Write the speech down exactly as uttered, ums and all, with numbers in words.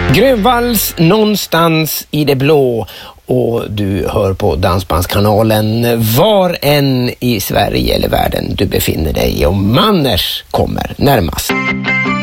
Grönvalls någonstans i det blå, och du hör på Dansbandskanalen var än i Sverige eller världen du befinner dig, och Manners kommer närmast.